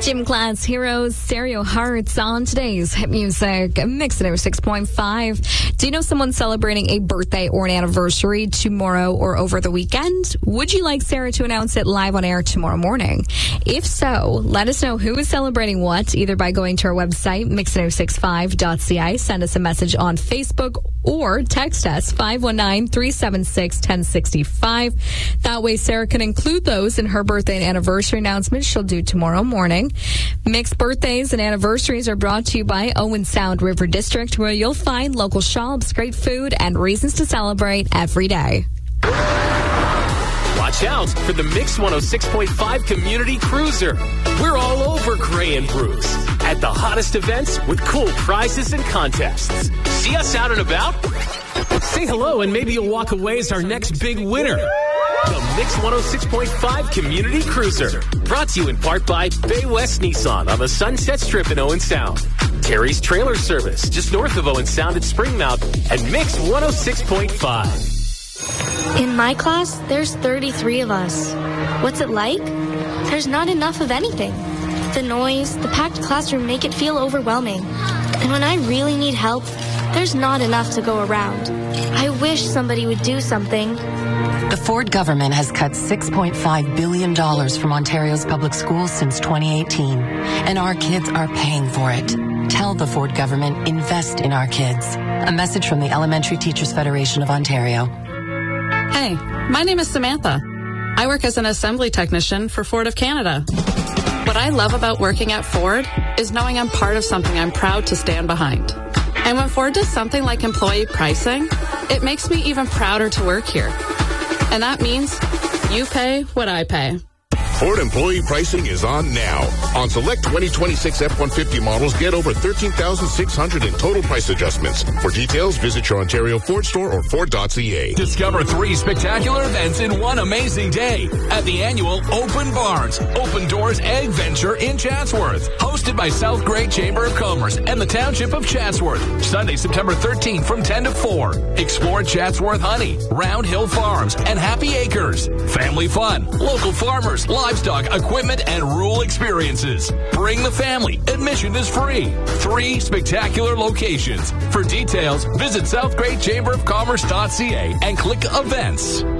Gym Class Heroes, Stereo Hearts on today's Hit Music Mix at 6.5. Do you know someone celebrating a birthday or an anniversary tomorrow or over the weekend? Would you like Sarah to announce it live on air tomorrow morning? If so, let us know who is celebrating what, either by going to our website, mix1065.ca, send us a message on Facebook, or text us 519-376-1065. That way Sarah can include those in her birthday and anniversary announcements she'll do tomorrow morning. Mixed birthdays and anniversaries are brought to you by Owen Sound River District, where you'll find local shops, great food, and reasons to celebrate every day. Watch out for the Mix 106.5 Community Cruiser. We're all over Gray and Bruce at the hottest events with cool prizes and contests. See us out and about? Say hello and maybe you'll walk away as our next big winner. The Mix 106.5 Community Cruiser. Brought to you in part by Bay West Nissan on the Sunset Strip in Owen Sound. Terry's Trailer Service just north of Owen Sound at Springmount, and Mix 106.5. In my class, there's 33 of us. What's it like? There's not enough of anything. The noise, the packed classroom make it feel overwhelming. And when I really need help, there's not enough to go around. I wish somebody would do something. The Ford government has cut $6.5 billion from Ontario's public schools since 2018, and our kids are paying for it. Tell the Ford government, invest in our kids. A message from the Elementary Teachers Federation of Ontario. Hey, my name is Samantha. I work as an assembly technician for Ford of Canada. What I love about working at Ford is knowing I'm part of something I'm proud to stand behind. And when Ford does something like employee pricing, it makes me even prouder to work here. And that means you pay what I pay. Ford employee pricing is on now. On select 2026 F-150 models, get over $13,600 in total price adjustments. For details, visit your Ontario Ford store or Ford.ca. Discover 3 spectacular events in one amazing day at the annual Open Barns, Open Doors Egg Venture in Chatsworth. Hosted by South Grey Chamber of Commerce and the Township of Chatsworth. Sunday, September 13th from 10 to 4. Explore Chatsworth Honey, Round Hill Farms, and Happy Acres. Family fun, local farmers, livestock, equipment, and rural experiences. Bring the family. Admission is free. 3 spectacular locations. For details, visit southgreychamberofcommerce.ca and click events.